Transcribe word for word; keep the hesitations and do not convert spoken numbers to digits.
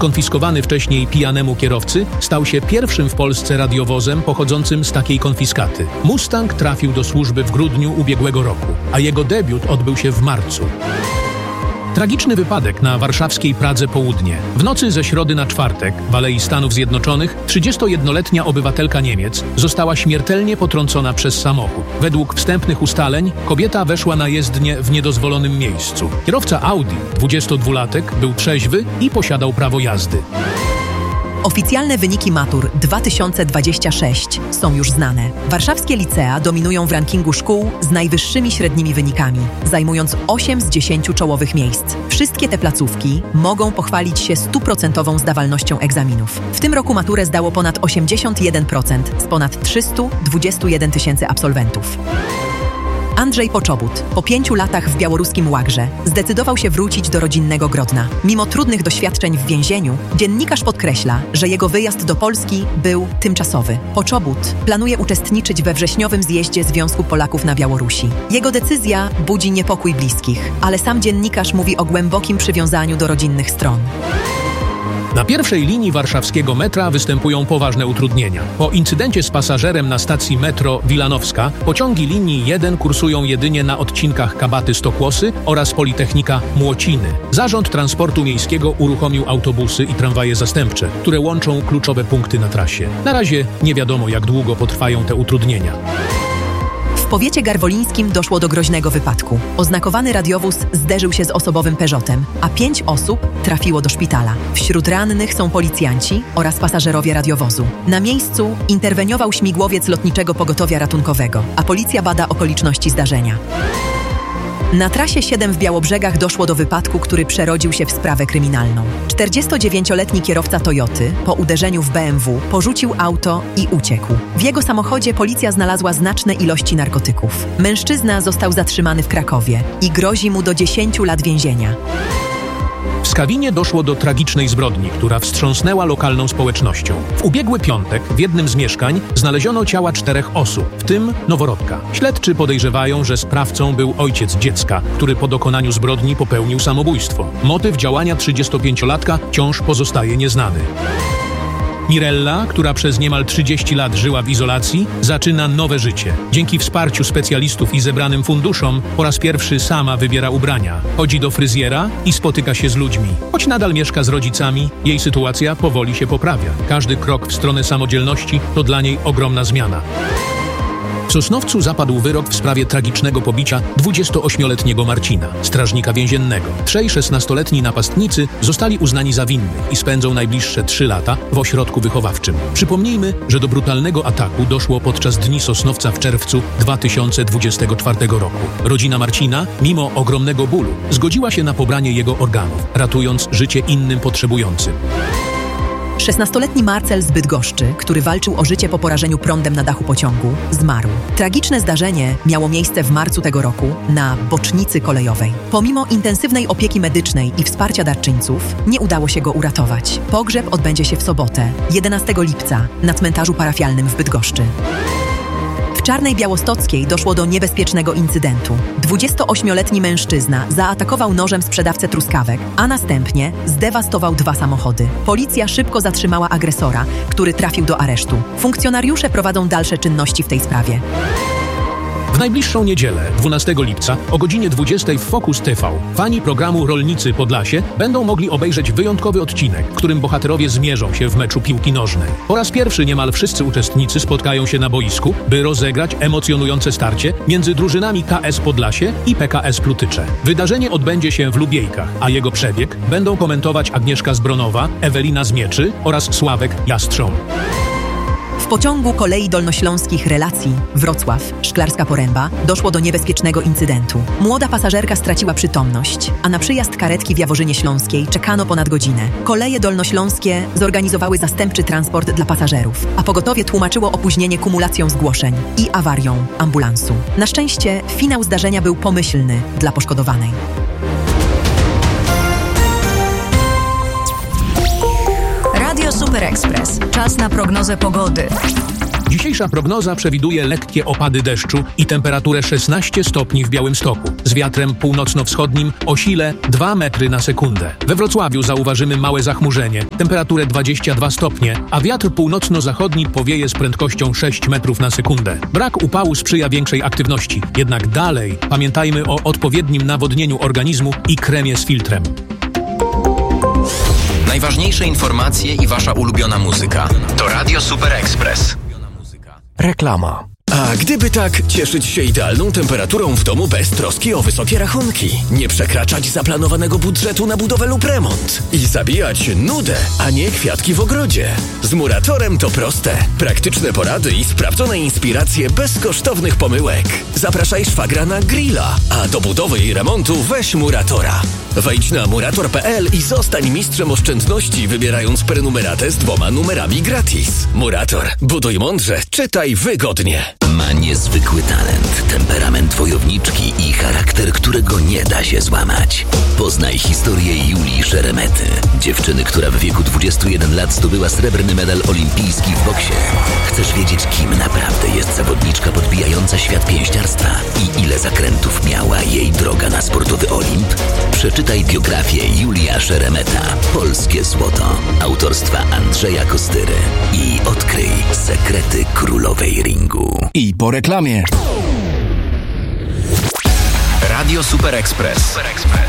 skonfiskowany wcześniej pijanemu kierowcy, stał się pierwszym w Polsce radiowozem pochodzącym z takiej konfiskaty. Mustang trafił do służby w grudniu ubiegłego roku, a jego debiut odbył się w marcu. Tragiczny wypadek na warszawskiej Pradze Południe. W nocy ze środy na czwartek w Alei Stanów Zjednoczonych trzydziestojednoletnia obywatelka Niemiec została śmiertelnie potrącona przez samochód. Według wstępnych ustaleń kobieta weszła na jezdnię w niedozwolonym miejscu. Kierowca Audi, dwudziestodwulatek, był trzeźwy i posiadał prawo jazdy. Oficjalne wyniki matur dwa tysiące dwudziesty szósty są już znane. Warszawskie licea dominują w rankingu szkół z najwyższymi średnimi wynikami, zajmując osiem z dziesięciu czołowych miejsc. Wszystkie te placówki mogą pochwalić się stuprocentową zdawalnością egzaminów. W tym roku maturę zdało ponad osiemdziesiąt jeden procent z ponad trzystu dwudziestu jeden tysięcy absolwentów. Andrzej Poczobut po pięciu latach w białoruskim łagrze zdecydował się wrócić do rodzinnego Grodna. Mimo trudnych doświadczeń w więzieniu, dziennikarz podkreśla, że jego wyjazd do Polski był tymczasowy. Poczobut planuje uczestniczyć we wrześniowym zjeździe Związku Polaków na Białorusi. Jego decyzja budzi niepokój bliskich, ale sam dziennikarz mówi o głębokim przywiązaniu do rodzinnych stron. Na pierwszej linii warszawskiego metra występują poważne utrudnienia. Po incydencie z pasażerem na stacji metro Wilanowska pociągi linii jeden kursują jedynie na odcinkach Kabaty-Stokłosy oraz Politechnika Młociny. Zarząd Transportu Miejskiego uruchomił autobusy i tramwaje zastępcze, które łączą kluczowe punkty na trasie. Na razie nie wiadomo, jak długo potrwają te utrudnienia. W powiecie garwolińskim doszło do groźnego wypadku. Oznakowany radiowóz zderzył się z osobowym Peugeotem, a pięć osób trafiło do szpitala. Wśród rannych są policjanci oraz pasażerowie radiowozu. Na miejscu interweniował śmigłowiec Lotniczego Pogotowia Ratunkowego, a policja bada okoliczności zdarzenia. Na trasie siedem w Białobrzegach doszło do wypadku, który przerodził się w sprawę kryminalną. czterdziestodziewięcioletni kierowca Toyoty po uderzeniu w B M W porzucił auto i uciekł. W jego samochodzie policja znalazła znaczne ilości narkotyków. Mężczyzna został zatrzymany w Krakowie i grozi mu do dziesięciu lat więzienia. W Skawinie doszło do tragicznej zbrodni, która wstrząsnęła lokalną społecznością. W ubiegły piątek w jednym z mieszkań znaleziono ciała czterech osób, w tym noworodka. Śledczy podejrzewają, że sprawcą był ojciec dziecka, który po dokonaniu zbrodni popełnił samobójstwo. Motyw działania trzydziestopięciolatka wciąż pozostaje nieznany. Mirella, która przez niemal trzydzieści lat żyła w izolacji, zaczyna nowe życie. Dzięki wsparciu specjalistów i zebranym funduszom po raz pierwszy sama wybiera ubrania. Chodzi do fryzjera i spotyka się z ludźmi. Choć nadal mieszka z rodzicami, jej sytuacja powoli się poprawia. Każdy krok w stronę samodzielności to dla niej ogromna zmiana. W Sosnowcu zapadł wyrok w sprawie tragicznego pobicia dwudziestoośmioletniego Marcina, strażnika więziennego. Trzej szesnastoletni napastnicy zostali uznani za winnych i spędzą najbliższe trzy lata w ośrodku wychowawczym. Przypomnijmy, że do brutalnego ataku doszło podczas Dni Sosnowca w czerwcu dwa tysiące dwudziestego czwartego roku. Rodzina Marcina, mimo ogromnego bólu, zgodziła się na pobranie jego organów, ratując życie innym potrzebującym. szesnastoletni Marcel z Bydgoszczy, który walczył o życie po porażeniu prądem na dachu pociągu, zmarł. Tragiczne zdarzenie miało miejsce w marcu tego roku na bocznicy kolejowej. Pomimo intensywnej opieki medycznej i wsparcia darczyńców, nie udało się go uratować. Pogrzeb odbędzie się w sobotę, jedenastego lipca, na cmentarzu parafialnym w Bydgoszczy. W Czarnej Białostockiej doszło do niebezpiecznego incydentu. dwudziestoośmioletni mężczyzna zaatakował nożem sprzedawcę truskawek, a następnie zdewastował dwa samochody. Policja szybko zatrzymała agresora, który trafił do aresztu. Funkcjonariusze prowadzą dalsze czynności w tej sprawie. W najbliższą niedzielę, dwunastego lipca, o godzinie dwudziestej w Focus T V, fani programu Rolnicy Podlasie będą mogli obejrzeć wyjątkowy odcinek, w którym bohaterowie zmierzą się w meczu piłki nożnej. Po raz pierwszy niemal wszyscy uczestnicy spotkają się na boisku, by rozegrać emocjonujące starcie między drużynami K S Podlasie i P K S Plutycze. Wydarzenie odbędzie się w Lubiejkach, a jego przebieg będą komentować Agnieszka Zbronowa, Ewelina Zmieczy oraz Sławek Jastrząb. W pociągu kolei dolnośląskich Relacji Wrocław Szklarska Poręba doszło do niebezpiecznego incydentu. Młoda pasażerka straciła przytomność, a na przyjazd karetki w Jaworzynie Śląskiej czekano ponad godzinę. Koleje dolnośląskie zorganizowały zastępczy transport dla pasażerów, a pogotowie tłumaczyło opóźnienie kumulacją zgłoszeń i awarią ambulansu. Na szczęście finał zdarzenia był pomyślny dla poszkodowanej. Radio Super Express. Czas na prognozę pogody. Dzisiejsza prognoza przewiduje lekkie opady deszczu i temperaturę szesnaście stopni w Białymstoku, z wiatrem północno-wschodnim o sile dwa metry na sekundę. We Wrocławiu zauważymy małe zachmurzenie, temperaturę dwadzieścia dwa stopnie, a wiatr północno-zachodni powieje z prędkością sześć metrów na sekundę. Brak upału sprzyja większej aktywności, jednak dalej pamiętajmy o odpowiednim nawodnieniu organizmu i kremie z filtrem. Najważniejsze informacje i wasza ulubiona muzyka to Radio Super Express. Reklama. A gdyby tak, cieszyć się idealną temperaturą w domu bez troski o wysokie rachunki, nie przekraczać zaplanowanego budżetu na budowę lub remont i zabijać nudę, a nie kwiatki w ogrodzie. Z Muratorem to proste. Praktyczne porady i sprawdzone inspiracje bez kosztownych pomyłek. Zapraszaj szwagra na grilla, a do budowy i remontu weź Muratora. Wejdź na murator kropka p l i zostań mistrzem oszczędności, wybierając prenumeratę z dwoma numerami gratis. Murator. Buduj mądrze, czytaj wygodnie. Ma niezwykły talent, temperament wojowniczki i charakter, którego nie da się złamać. Poznaj historię Julii Szeremety, dziewczyny, która w wieku dwudziestu jeden lat zdobyła srebrny medal olimpijski w boksie. Chcesz wiedzieć, kim naprawdę jest zawodniczka podbijająca świat pięściarstwa i ile zakrętów miała jej droga na sportowy Olimp? Przeczytaj biografię Julia Szeremeta, Polskie Złoto, autorstwa Andrzeja Kostyry i odkryj sekrety królowej ringu. I po reklamie. Radio Super Express. Super Express.